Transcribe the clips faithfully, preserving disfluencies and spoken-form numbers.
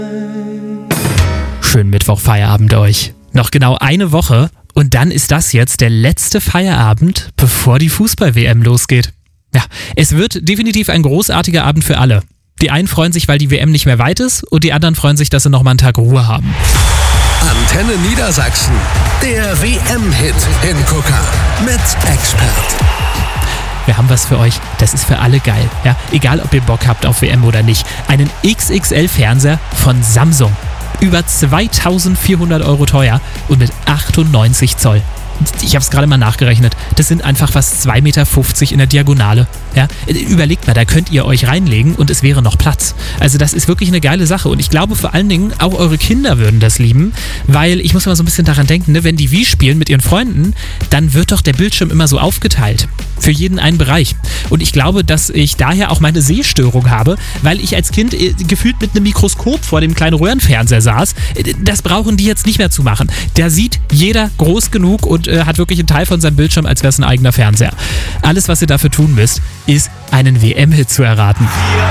Schönen Mittwoch-Feierabend euch. Noch genau eine Woche und dann ist das jetzt der letzte Feierabend, bevor die Fußball-W M losgeht. Ja, es wird definitiv ein großartiger Abend für alle. Die einen freuen sich, weil die W M nicht mehr weit ist und die anderen freuen sich, dass sie noch mal einen Tag Ruhe haben. Antenne Niedersachsen, der W M-Hit Hingucker mit Expert. Wir haben was für euch, das ist für alle geil. Ja? Egal, ob ihr Bock habt auf W M oder nicht. Einen X X L-Fernseher von Samsung. Über zweitausendvierhundert Euro teuer und mit achtundneunzig Zoll. Ich habe es gerade mal nachgerechnet. Das sind einfach fast zwei Meter fünfzig in der Diagonale. Ja? Überlegt mal, da könnt ihr euch reinlegen und es wäre noch Platz. Also das ist wirklich eine geile Sache und ich glaube vor allen Dingen, auch eure Kinder würden das lieben, weil ich muss immer so ein bisschen daran denken, ne, wenn die Wii spielen mit ihren Freunden, dann wird doch der Bildschirm immer so aufgeteilt. Für jeden einen Bereich. Und ich glaube, dass ich daher auch meine Sehstörung habe, weil ich als Kind äh, gefühlt mit einem Mikroskop vor dem kleinen Röhrenfernseher saß. Das brauchen die jetzt nicht mehr zu machen. Da sieht jeder groß genug und äh, hat wirklich einen Teil von seinem Bildschirm, als wäre es ein eigener Fernseher. Alles, was ihr dafür tun müsst, ist einen W M-Hit zu erraten.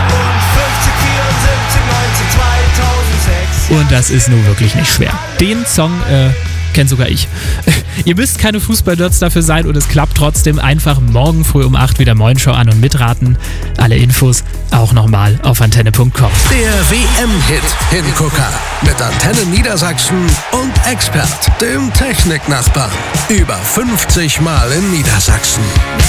Und das ist nun wirklich nicht schwer. Den Song äh, kennt sogar ich. Ihr müsst keine Fußballnerds dafür sein und es klappt trotzdem. Einfach morgen früh um acht wieder Moin Show an und mitraten. Alle Infos auch nochmal auf antenne punkt com. Der W M-Hit Hingucker mit Antenne Niedersachsen und Expert, dem Techniknachbarn. Über fünfzig Mal in Niedersachsen.